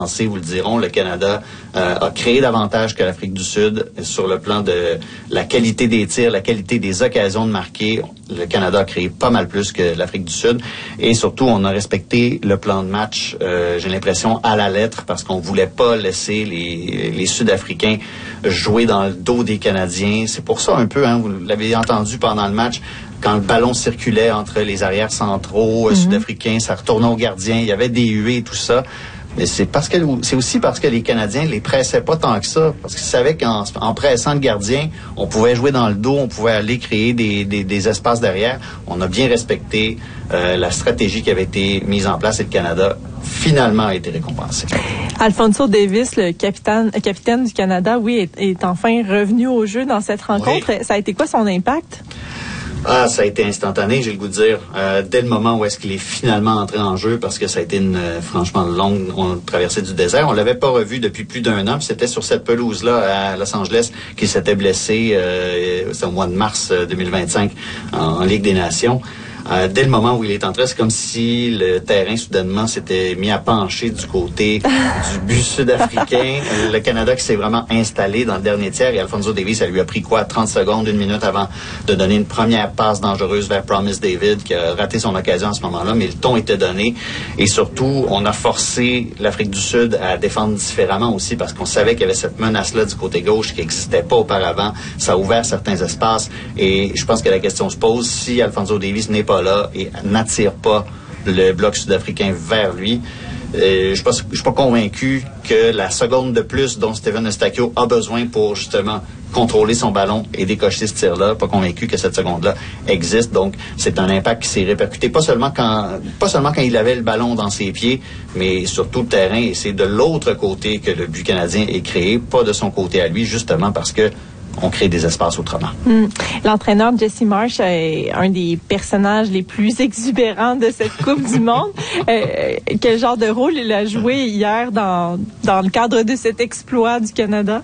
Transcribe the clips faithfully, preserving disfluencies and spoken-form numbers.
vous le diront, le Canada euh, a créé davantage que l'Afrique du Sud sur le plan de la qualité des tirs, la qualité des occasions de marquer. Le Canada a créé pas mal plus que l'Afrique du Sud et surtout on a respecté le plan de match, euh, j'ai l'impression, à la lettre parce qu'on voulait pas laisser les, les Sud-Africains jouer dans le dos des Canadiens. C'est pour ça un peu, hein, vous l'avez entendu pendant le match, quand le ballon circulait entre les arrières centraux mm-hmm. sud-africains, ça retournait aux gardiens, il y avait des huées et tout ça. Mais c'est parce que c'est aussi parce que les Canadiens les pressaient pas tant que ça, parce qu'ils savaient qu'en en pressant le gardien, on pouvait jouer dans le dos, on pouvait aller créer des, des, des espaces derrière. On a bien respecté euh, la stratégie qui avait été mise en place et le Canada finalement a été récompensé. Alphonso Davies, le capitaine, capitaine du Canada, oui, est, est enfin revenu au jeu dans cette rencontre. Oui. Ça a été quoi son impact? Ah, ça a été instantané, j'ai le goût de dire, euh, dès le moment où est-ce qu'il est finalement entré en jeu, parce que ça a été une euh, franchement longue on, traversée du désert. On l'avait pas revu depuis plus d'un an, puis c'était sur cette pelouse-là à Los Angeles qu'il s'était blessé, euh, c'est au mois de mars deux mille vingt-cinq en, en Ligue des Nations. Euh, dès le moment où il est entré, c'est comme si le terrain soudainement s'était mis à pencher du côté du but sud-africain. Le Canada qui s'est vraiment installé dans le dernier tiers et Alphonso Davies, ça lui a pris quoi, trente secondes, une minute avant de donner une première passe dangereuse vers Promise David qui a raté son occasion à ce moment-là, mais le ton était donné et surtout, on a forcé l'Afrique du Sud à défendre différemment aussi parce qu'on savait qu'il y avait cette menace-là du côté gauche qui n'existait pas auparavant. Ça a ouvert certains espaces et je pense que la question se pose si Alphonso Davies n'est pas là et n'attire pas le bloc sud-africain vers lui. Euh, je ne suis pas convaincu que la seconde de plus dont Stephen Eustáquio a besoin pour justement contrôler son ballon et décocher ce tir-là, pas convaincu que cette seconde-là existe. Donc, c'est un impact qui s'est répercuté pas seulement quand pas seulement quand il avait le ballon dans ses pieds, mais sur tout le terrain. Et c'est de l'autre côté que le but canadien est créé, pas de son côté à lui, justement parce que on crée des espaces autrement. Mm. L'entraîneur Jesse Marsh est un des personnages les plus exubérants de cette Coupe du Monde. Euh, quel genre de rôle il a joué hier dans, dans le cadre de cet exploit du Canada?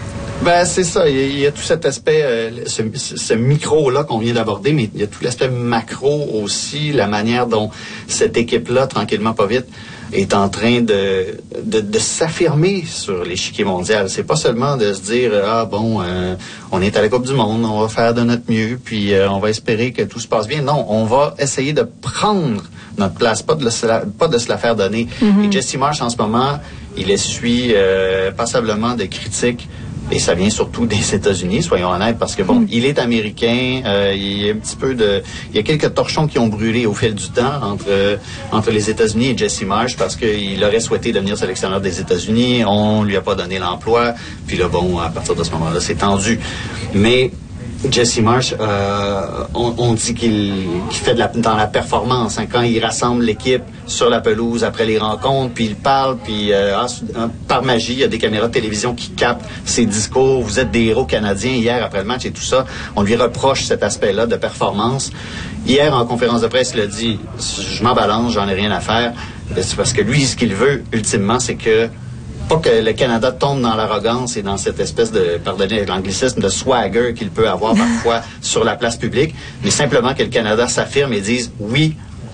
Ben c'est ça, il y a tout cet aspect, euh, ce, ce micro-là qu'on vient d'aborder, mais il y a tout l'aspect macro aussi, la manière dont cette équipe-là, tranquillement pas vite, est en train de, de, de s'affirmer sur l'échiquier mondial. C'est pas seulement de se dire ah bon, euh, on est à la Coupe du Monde, on va faire de notre mieux, puis euh, on va espérer que tout se passe bien. Non, on va essayer de prendre notre place, pas de, le, pas de se la faire donner. Mm-hmm. Et Jesse Marsh, en ce moment, il essuie euh, passablement de critiques. Et ça vient surtout des États-Unis, soyons honnêtes, parce que bon, mm. il est américain, euh, il y a un petit peu de, il y a quelques torchons qui ont brûlé au fil du temps entre euh, entre les États-Unis et Jesse Marsh parce qu'il aurait souhaité devenir sélectionneur des États-Unis, on lui a pas donné l'emploi, puis là bon, à partir de ce moment-là, c'est tendu. Mais Jesse Marsh, euh, on, on dit qu'il, qu'il fait de la, dans la performance, hein, quand il rassemble l'équipe sur la pelouse après les rencontres, puis il parle, puis euh, ah, par magie, il y a des caméras de télévision qui captent ses discours. Vous êtes des héros canadiens hier après le match et tout ça. On lui reproche cet aspect-là de performance. Hier, en conférence de presse, il a dit « Je m'en balance, j'en ai rien à faire. » C'est parce que lui, ce qu'il veut, ultimement, c'est que pas que le Canada tombe dans l'arrogance et dans cette espèce de, pardonnez l'anglicisme, de swagger qu'il peut avoir parfois sur la place publique, mais simplement que le Canada s'affirme et dise oui,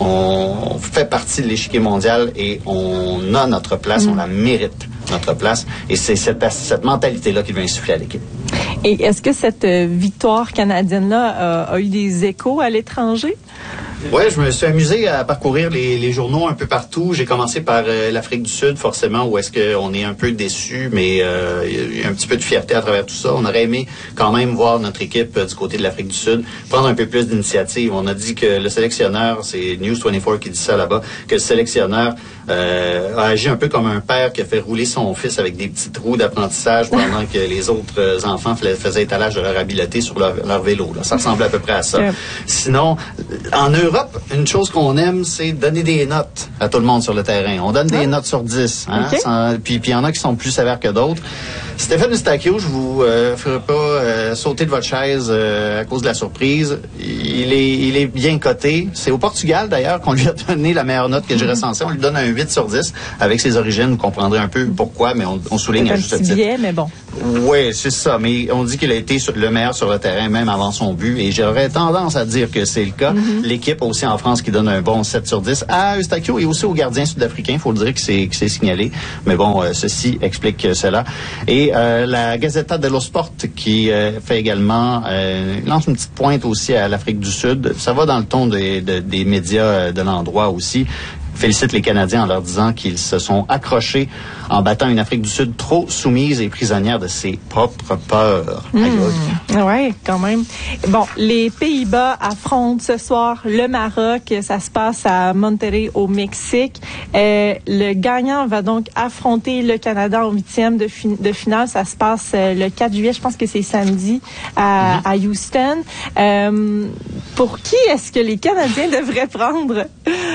on fait partie de l'échiquier mondial et on a notre place, mm. on la mérite, notre place. Et c'est cette, cette mentalité-là qu'il veut insuffler à l'équipe. Et est-ce que cette victoire canadienne-là euh, a eu des échos à l'étranger? Oui, je me suis amusé à parcourir les, les journaux un peu partout. J'ai commencé par euh, l'Afrique du Sud, forcément, où est-ce qu'on est un peu déçu, mais euh, il y a un petit peu de fierté à travers tout ça. On aurait aimé quand même voir notre équipe euh, du côté de l'Afrique du Sud prendre un peu plus d'initiative. On a dit que le sélectionneur, c'est News vingt-quatre qui dit ça là-bas, que le sélectionneur euh, a agi un peu comme un père qui a fait rouler son fils avec des petits trous d'apprentissage pendant que les autres enfants faisaient étalage de leur habileté sur leur, leur vélo. Là. Ça ressemble à peu près à ça. Sinon, en Europe, une chose qu'on aime, c'est donner des notes à tout le monde sur le terrain. On donne des ouais. notes sur dix. Hein? Okay. Sans, puis il y en a qui sont plus sévères que d'autres. Stephen Eustáquio, je vous euh, ferai pas euh, sauter de votre chaise euh, à cause de la surprise. Il est, il est bien coté. C'est au Portugal, d'ailleurs, qu'on lui a donné la meilleure note que j'ai recensée. On lui donne un huit sur dix. Avec ses origines, vous comprendrez un peu pourquoi, mais on, on souligne à juste titre. C'est un petit biais, mais bon. Oui, c'est ça. Mais on dit qu'il a été le meilleur sur le terrain, même avant son but. Et j'aurais tendance à dire que c'est le cas. Mm-hmm. L'équipe aussi en France qui donne un bon sept sur dix à Eustáquio et aussi au gardien sud-africain. Il faut le dire que c'est, que c'est signalé. Mais bon, euh, ceci explique cela. Et euh, la Gazzetta dello Sport qui euh, fait également, euh, lance une petite pointe aussi à l'Afrique du Sud. Ça va dans le ton des, de, des médias de l'endroit aussi. Félicite les Canadiens en leur disant qu'ils se sont accrochés en battant une Afrique du Sud trop soumise et prisonnière de ses propres peurs. Mmh. Oui, quand même. Bon, les Pays-Bas affrontent ce soir le Maroc. Ça se passe à Monterrey, au Mexique. Euh, le gagnant va donc affronter le Canada en huitième de, fi- de finale. Ça se passe euh, le quatre juillet, je pense que c'est samedi, à, mmh. à Houston. Euh, pour qui est-ce que les Canadiens devraient prendre?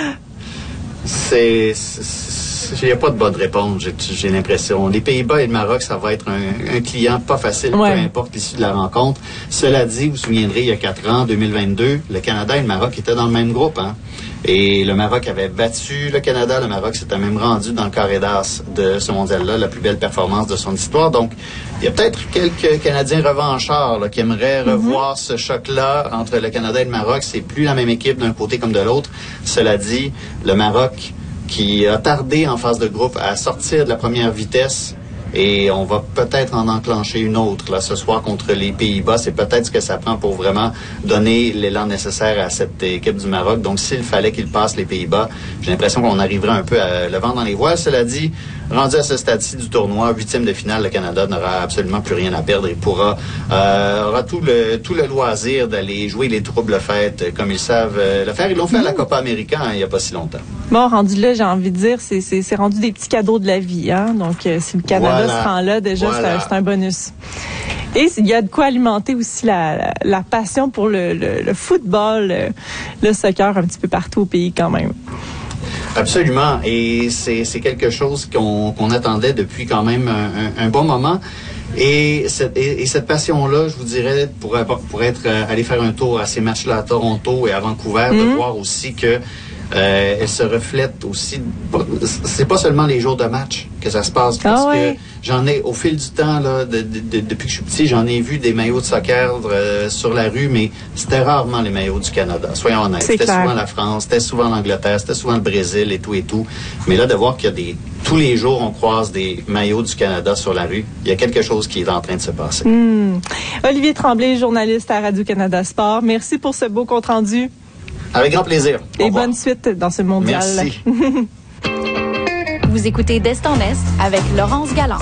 C'est, il n'y a pas de bonne réponse, j'ai, j'ai l'impression. Les Pays-Bas et le Maroc, ça va être un, un client pas facile, ouais. peu importe l'issue de la rencontre. Cela dit, vous vous souviendrez, il y a quatre ans, deux mille vingt-deux, le Canada et le Maroc étaient dans le même groupe, hein. Et le Maroc avait battu le Canada. Le Maroc s'était même rendu dans le carré d'as de ce mondial-là, la plus belle performance de son histoire. Donc, il y a peut-être quelques Canadiens revanchards là, qui aimeraient mm-hmm. revoir ce choc-là entre le Canada et le Maroc. C'est plus la même équipe d'un côté comme de l'autre. Cela dit, le Maroc qui a tardé en phase de groupe à sortir de la première vitesse, et on va peut-être en enclencher une autre là ce soir contre les Pays-Bas. C'est peut-être ce que ça prend pour vraiment donner l'élan nécessaire à cette équipe du Maroc. Donc, s'il fallait qu'ils passent les Pays-Bas, j'ai l'impression qu'on arriverait un peu à le vent dans les voiles. Cela dit, rendu à ce stade-ci du tournoi, huitième de finale, le Canada n'aura absolument plus rien à perdre et pourra euh, aura tout le tout le loisir d'aller jouer les troubles fêtes comme ils savent euh, le faire. Ils l'ont fait à la Copa América hein, il n'y a pas si longtemps. Bon, rendu là, j'ai envie de dire, c'est c'est, c'est rendu des petits cadeaux de la vie, hein. Donc, euh, si le Canada voilà. se rend là, déjà, voilà. c'est, un, c'est un bonus. Et il y a de quoi alimenter aussi la, la, la passion pour le, le, le football, le, le soccer un petit peu partout au pays quand même. Absolument. Et c'est, c'est quelque chose qu'on, qu'on attendait depuis quand même un, un, un bon moment. Et cette, et, et cette passion-là, je vous dirais, pour, pour être aller faire un tour à ces matchs-là à Toronto et à Vancouver, mm-hmm. de voir aussi que Euh, elle se reflète aussi. C'est pas seulement les jours de match que ça se passe, parce ah ouais. que j'en ai, au fil du temps, là, de, de, de, depuis que je suis petit, j'en ai vu des maillots de soccer euh, sur la rue, mais c'était rarement les maillots du Canada. Soyons honnêtes. C'est c'était clair. Souvent la France, c'était souvent l'Angleterre, c'était souvent le Brésil et tout et tout. Mais là, de voir qu'il y a des, tous les jours, on croise des maillots du Canada sur la rue, il y a quelque chose qui est en train de se passer. Mmh. Olivier Tremblay, journaliste à Radio-Canada Sport. Merci pour ce beau compte-rendu. Avec grand plaisir. Au Et revoir. Bonne suite dans ce mondial. Merci. Vous écoutez d'Est en Est avec Laurence Galland.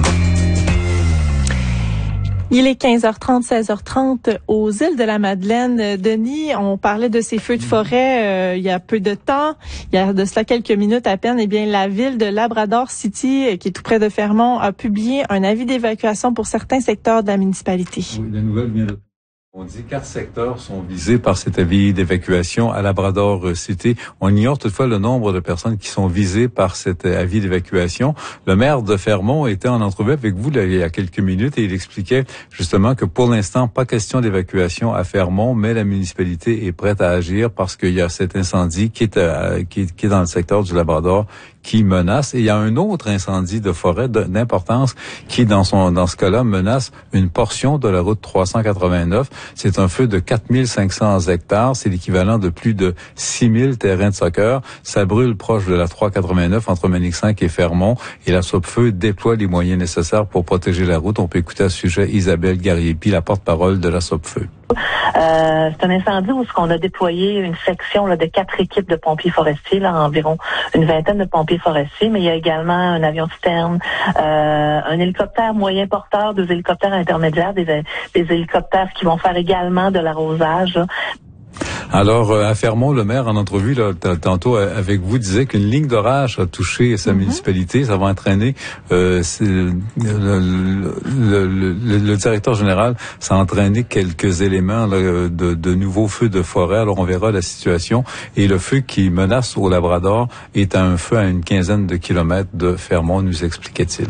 Il est quinze heures trente, seize heures trente aux îles de la Madeleine. Denis, on parlait de ces feux de forêt euh, il y a peu de temps, il y a de cela quelques minutes à peine. Eh bien, la ville de Labrador City, qui est tout près de Fermont, a publié un avis d'évacuation pour certains secteurs de la municipalité. Oui, la nouvelle vient de... On dit quatre secteurs sont visés par cet avis d'évacuation à Labrador City. On ignore toutefois le nombre de personnes qui sont visées par cet avis d'évacuation. Le maire de Fermont était en entrevue avec vous là, il y a quelques minutes et il expliquait justement que pour l'instant, pas question d'évacuation à Fermont, mais la municipalité est prête à agir parce qu'il y a cet incendie qui est, à, qui est, qui est dans le secteur du Labrador qui menace. Et il y a un autre incendie de forêt d'importance qui, dans son dans ce cas-là, menace une portion de la route trois cent quatre-vingt-neuf. C'est un feu de quatre mille cinq cents hectares. C'est l'équivalent de plus de six mille terrains de soccer. Ça brûle proche de la trois cent quatre-vingt-neuf entre Manic-Cinq et Fermont. Et la Sopfeu déploie les moyens nécessaires pour protéger la route. On peut écouter à ce sujet Isabelle Gariepi, la porte-parole de la Sopfeu. Euh, c'est un incendie où on a déployé une section là, de quatre équipes de pompiers forestiers, là, environ une vingtaine de pompiers forestiers, mais il y a également un avion citerne, euh, un hélicoptère moyen porteur, deux hélicoptères intermédiaires, des, des hélicoptères qui vont faire également de l'arrosage. Là. Alors, à Fermont, le maire, en entrevue là, t- tantôt avec vous, disait qu'une ligne d'orage a touché sa mm-hmm. municipalité. Ça va entraîner... Euh, le, le, le, le, le directeur général, ça a entraîné quelques éléments là, de, de nouveaux feux de forêt. Alors, on verra la situation. Et le feu qui menace au Labrador est un feu à une quinzaine de kilomètres de Fermont, nous expliquait-il.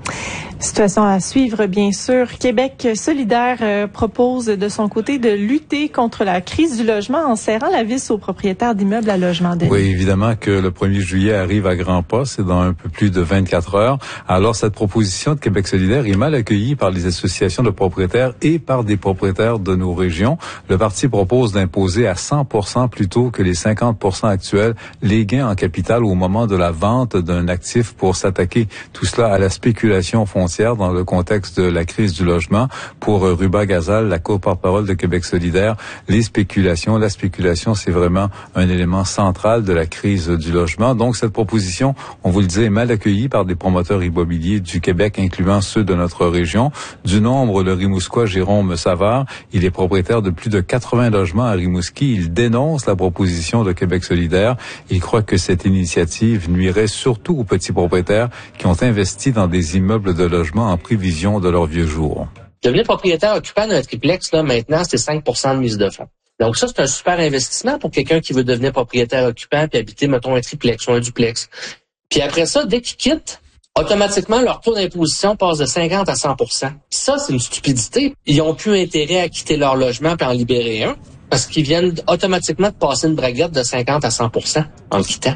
Situation à suivre, bien sûr. Québec solidaire euh, propose de son côté de lutter contre la crise du logement en serrant la vis aux propriétaires d'immeubles à logement. Denis. Oui, évidemment que le premier juillet arrive à grands pas, c'est dans un peu plus de vingt-quatre heures. Alors, cette proposition de Québec solidaire est mal accueillie par les associations de propriétaires et par des propriétaires de nos régions. Le parti propose d'imposer à cent pour cent plutôt que les cinquante pour cent actuels les gains en capital au moment de la vente d'un actif pour s'attaquer tout cela à la spéculation foncière dans le contexte de la crise du logement. Pour Ruba Gazal, la co-porte-parole de Québec solidaire, les spéculations, la spéculation, c'est vraiment un élément central de la crise du logement. Donc, cette proposition, on vous le dit, est mal accueillie par des promoteurs immobiliers du Québec, incluant ceux de notre région. Du nombre, le Rimouskois Jérôme Savard, il est propriétaire de plus de quatre-vingts logements à Rimouski. Il dénonce la proposition de Québec solidaire. Il croit que cette initiative nuirait surtout aux petits propriétaires qui ont investi dans des immeubles de logement en prévision de leurs vieux jours. Devenir propriétaire occupant d'un triplex, là, maintenant, c'est cinq pour cent de mise de fonds. Donc ça, c'est un super investissement pour quelqu'un qui veut devenir propriétaire occupant puis habiter, mettons, un triplex ou un duplex. Puis après ça, dès qu'ils quittent, automatiquement, leur taux d'imposition passe de cinquante à cent pour cent. Puis ça, c'est une stupidité. Ils ont plus intérêt à quitter leur logement puis en libérer un parce qu'ils viennent automatiquement de passer une braguette de cinquante à cent pour cent en quittant.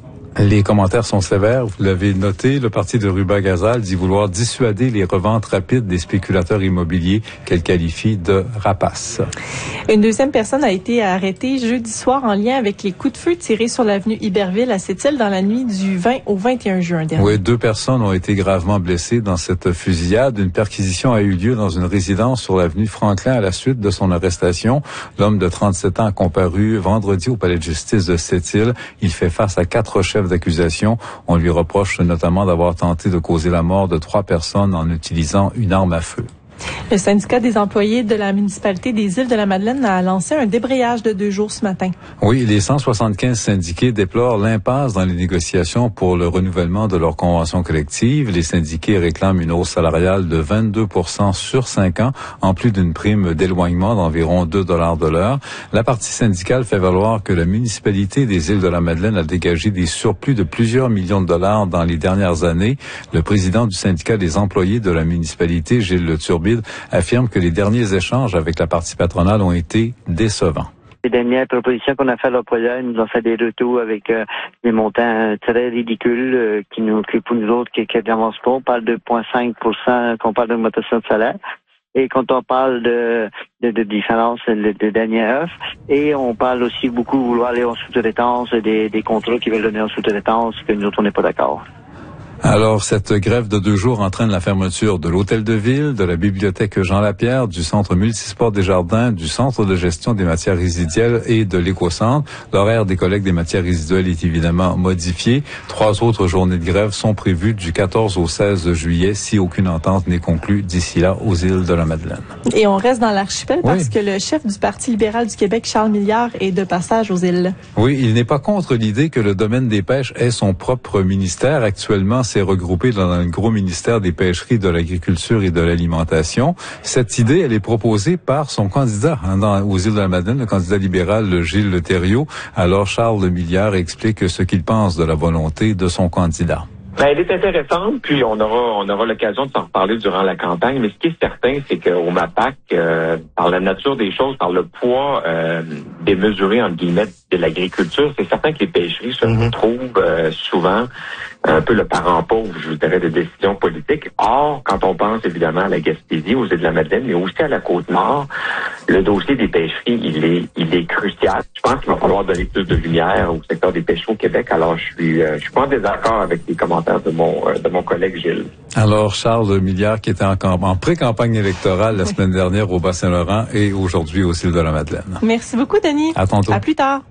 Les commentaires sont sévères. Vous l'avez noté, le parti de Ruba Gazal dit vouloir dissuader les reventes rapides des spéculateurs immobiliers qu'elle qualifie de rapaces. Une deuxième personne a été arrêtée jeudi soir en lien avec les coups de feu tirés sur l'avenue Iberville à Sept-Îles dans la nuit du vingt au vingt et un juin dernier. Oui, deux personnes ont été gravement blessées dans cette fusillade. Une perquisition a eu lieu dans une résidence sur l'avenue Franklin à la suite de son arrestation. L'homme de trente-sept ans a comparu vendredi au palais de justice de Sept-Îles. Il fait face à quatre chefs d'accusation. On lui reproche notamment d'avoir tenté de causer la mort de trois personnes en utilisant une arme à feu. Le syndicat des employés de la municipalité des Îles-de-la-Madeleine a lancé un débrayage de deux jours ce matin. Oui, les cent soixante-quinze syndiqués déplorent l'impasse dans les négociations pour le renouvellement de leur convention collective. Les syndiqués réclament une hausse salariale de vingt-deux pour cent sur cinq ans, en plus d'une prime d'éloignement d'environ deux dollars de l'heure. La partie syndicale fait valoir que la municipalité des Îles-de-la-Madeleine a dégagé des surplus de plusieurs millions de dollars dans les dernières années. Le président du syndicat des employés de la municipalité, Gilles Le Turbide, affirme que les derniers échanges avec la partie patronale ont été décevants. Les dernières propositions qu'on a fait à l'employeur, ils nous ont fait des retours avec euh, des montants très ridicules euh, qui nous, que pour nous autres, qui n'avancent pas. On parle de zéro virgule cinq pour cent qu'on parle d'augmentation de salaire. Et quand on parle de, de, de différence, de, de dernière offre, et on parle aussi beaucoup de vouloir aller en sous-traitance, des, des contrats qui veulent donner en sous-traitance, que nous autres, on n'est pas d'accord. Alors, cette grève de deux jours entraîne la fermeture de l'Hôtel de Ville, de la bibliothèque Jean Lapierre, du Centre multisport des Jardins, du Centre de gestion des matières résiduelles et de l'Écocentre. L'horaire des collègues des matières résiduelles est évidemment modifié. Trois autres journées de grève sont prévues du quatorze au seize juillet si aucune entente n'est conclue d'ici là aux îles de la Madeleine. Et on reste dans l'archipel oui. parce que le chef du Parti libéral du Québec, Charles Milliard, est de passage aux îles. Oui, il n'est pas contre l'idée que le domaine des pêches ait son propre ministère. Actuellement, c'est regroupé dans un gros ministère des pêcheries, de l'agriculture et de l'alimentation. Cette idée, elle est proposée par son candidat hein, dans, aux îles de la Madeleine, le candidat libéral Gilles Le Thériault. Alors, Charles Milliard explique ce qu'il pense de la volonté de son candidat. Ben, elle est intéressante, puis on aura on aura l'occasion de s'en reparler durant la campagne. Mais ce qui est certain, c'est qu'au M A P A C, euh, par la nature des choses, par le poids euh, démesuré, entre guillemets, de l'agriculture, c'est certain que les pêcheries se mm-hmm. retrouvent euh, souvent un peu le parent pauvre, je vous dirais, de décisions politiques. Or, quand on pense évidemment à la Gaspésie, aux Îles-de-la-Madeleine, mais aussi à la Côte-Nord, le dossier des pêcheries, il est il est crucial. Je pense qu'il va falloir donner plus de lumière au secteur des pêcheries au Québec. Alors, je suis euh, je suis pas en désaccord avec les commentaires de mon euh, de mon collègue Gilles. Alors, Charles Milliard, qui était en, en pré-campagne électorale la oui. semaine dernière au Bas-Saint-Laurent et aujourd'hui aux îles de la Madeleine. Merci beaucoup, Denis. À tantôt. À plus tard.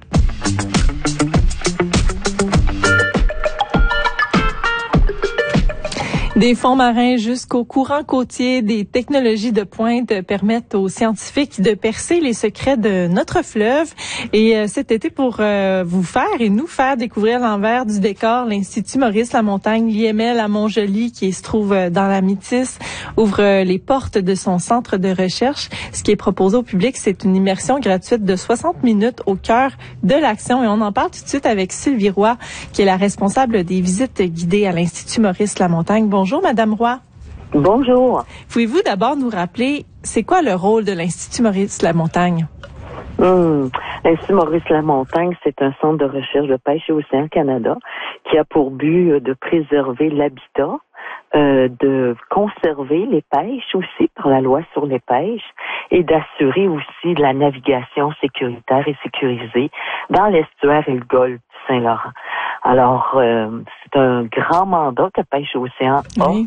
Des fonds marins jusqu'aux courants côtiers, des technologies de pointe permettent aux scientifiques de percer les secrets de notre fleuve. Et euh, cet été, pour euh, vous faire et nous faire découvrir l'envers du décor, l'Institut Maurice Lamontagne, l'I M L à Montjoly, qui se trouve dans la Métis, ouvre euh, les portes de son centre de recherche. Ce qui est proposé au public, c'est une immersion gratuite de soixante minutes au cœur de l'action. Et on en parle tout de suite avec Sylvie Roy, qui est la responsable des visites guidées à l'Institut Maurice Lamontagne. Bonjour. Bonjour, Madame Roy. Bonjour. Pouvez-vous d'abord nous rappeler, c'est quoi le rôle de l'Institut Maurice Lamontagne? Hum. L'Institut Maurice Lamontagne, c'est un centre de recherche de pêche et océan Canada qui a pour but de préserver l'habitat, euh, de conserver les pêches aussi par la loi sur les pêches et d'assurer aussi la navigation sécuritaire et sécurisée dans l'estuaire et le golfe du Saint-Laurent. Alors, euh, c'est un grand mandat que Pêche Océan a. Oui.